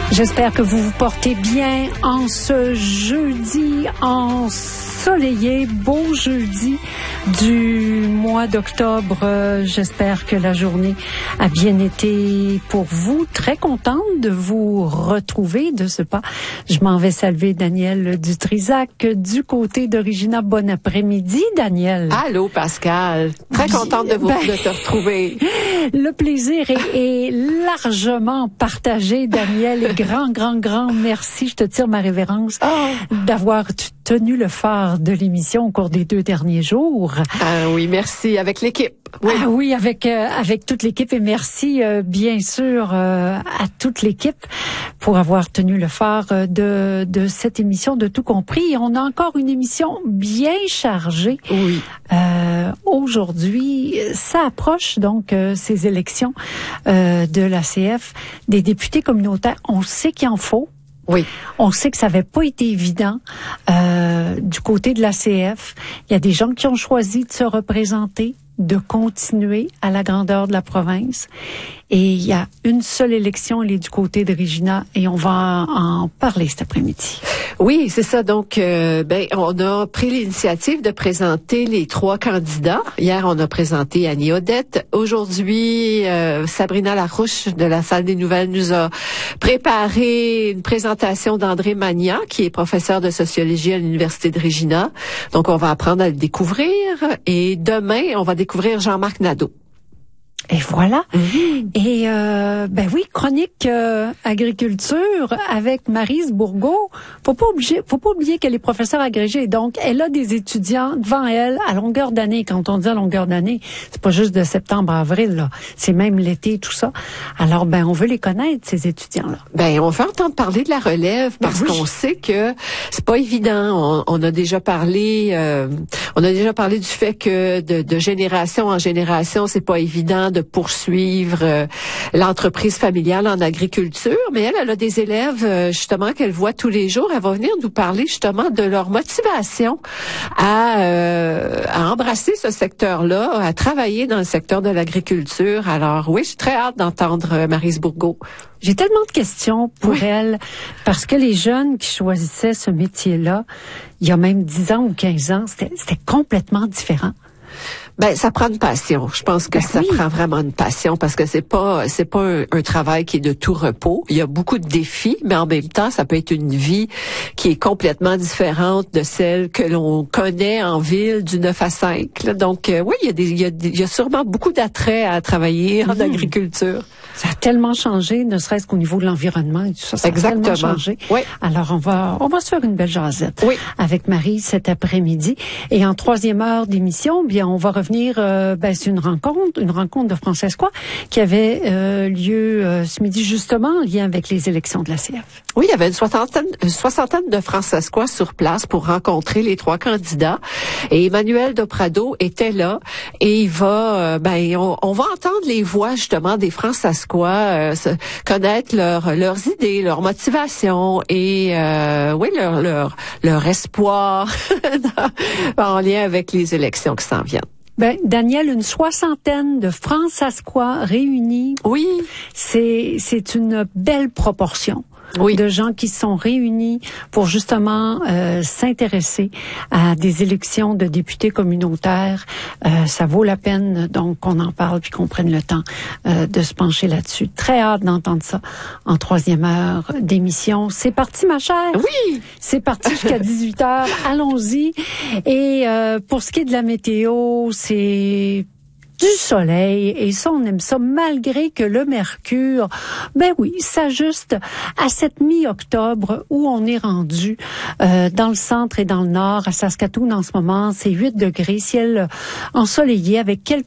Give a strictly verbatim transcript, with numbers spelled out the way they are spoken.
J'espère que vous vous portez bien en ce jeudi ensoleillé, beau jeudi du mois d'octobre. J'espère que la journée a bien été pour vous. Très contente de vous retrouver de ce pas. Je m'en vais saluer Daniel Dutrisac du côté d'Origina. Bon après-midi, Daniel. Allô, Pascal. Très contente de, vous, ben, de te retrouver. Le plaisir est, est largement partagé, Daniel. Et grand, grand, grand merci. Je te tire ma révérence oh. d'avoir tenu le phare de l'émission au cours des deux derniers jours. Ah oui, merci. Avec l'équipe. Oui, ah oui avec euh, avec toute l'équipe. Et merci, euh, bien sûr, euh, à toute l'équipe pour avoir tenu le phare de de cette émission de Tout compris. Et on a encore une émission bien chargée. Oui. Euh, aujourd'hui, ça approche donc euh, ces élections euh, de l'A C F, des députés communautaires. On sait qu'il en faut. Oui. On sait que ça n'avait pas été évident euh, du côté de l'A C F. Il y a des gens qui ont choisi de se représenter, de continuer à la grandeur de la province. Et il y a une seule élection, elle est du côté de Regina, et on va en parler cet après-midi. Oui, c'est ça. Donc, euh, ben, on a pris l'initiative de présenter les trois candidats. Hier, on a présenté Annie Odette. Aujourd'hui, euh, Sabrina Larouche de la Salle des Nouvelles nous a préparé une présentation d'André Magnan, qui est professeur de sociologie à l'Université de Regina. Donc, on va apprendre à le découvrir. Et demain, on va découvrir Jean-Marc Nadeau. Et voilà. Mm-hmm. Et euh, ben oui, chronique euh, agriculture avec Maryse Bourgault. Faut pas oublier, faut pas oublier qu'elle est professeure agrégée. Donc, elle a des étudiants devant elle à longueur d'année. Quand on dit à longueur d'année, c'est pas juste de septembre à avril, là. C'est même l'été, tout ça. Alors, ben, on veut les connaître, ces étudiants-là. Ben, on veut entendre parler de la relève parce ben oui. qu'on sait que c'est pas évident. On, on a déjà parlé, euh, on a déjà parlé du fait que de, de génération en génération, c'est pas évident de poursuivre euh, l'entreprise familiale en agriculture, mais elle, elle a des élèves euh, justement qu'elle voit tous les jours. Elle va venir nous parler justement de leur motivation à, euh, à embrasser ce secteur-là, à travailler dans le secteur de l'agriculture. Alors oui, j'ai très hâte d'entendre euh, Maryse Bourgault. J'ai tellement de questions pour oui. elle, parce que les jeunes qui choisissaient ce métier-là, il y a même dix ans ou quinze ans, c'était, c'était complètement différent. Ben, ça prend une passion. Je pense que ben ça oui. prend vraiment une passion parce que c'est pas, c'est pas un, un travail qui est de tout repos. Il y a beaucoup de défis, mais en même temps, ça peut être une vie qui est complètement différente de celle que l'on connaît en ville du neuf à cinq. Là. Donc, euh, oui, il y a des, il y a, il y a sûrement beaucoup d'attrait à travailler en mmh. agriculture. Ça a tellement changé, ne serait-ce qu'au niveau de l'environnement et tout ça. Ça Exactement. a tellement changé. Oui. Alors, on va, on va se faire une belle jasette oui. avec Marie cet après-midi. Et en troisième heure d'émission, bien, on va revenir, euh, ben, c'est une rencontre, une rencontre de Francescois qui avait euh, lieu euh, ce midi justement en lien avec les élections de l'A C F. Oui, il y avait une soixantaine, une soixantaine de Francescois sur place pour rencontrer les trois candidats. Et Emmanuel Doprado était là et il va, euh, ben, on, on va entendre les voix justement des Francescois, euh, connaître leur, leurs idées, leurs motivations et euh, oui, leur, leur, leur espoir en lien avec les élections qui s'en viennent. Ben, Daniel, une soixantaine de Francescois réunis. Oui. C'est, c'est une belle proportion. Oui. De gens qui sont réunis pour justement euh, s'intéresser à des élections de députés communautaires. Euh, ça vaut la peine donc qu'on en parle puis qu'on prenne le temps euh, de se pencher là-dessus. Très hâte d'entendre ça en troisième heure d'émission. C'est parti, ma chère. Oui. C'est parti jusqu'à dix-huit heures. Allons-y. Et euh, pour ce qui est de la météo, c'est du soleil, et ça, on aime ça, malgré que le mercure, ben oui, s'ajuste à cette mi-octobre où on est rendu euh, dans le centre et dans le nord, à Saskatoon en ce moment, c'est huit degrés, ciel ensoleillé avec quelques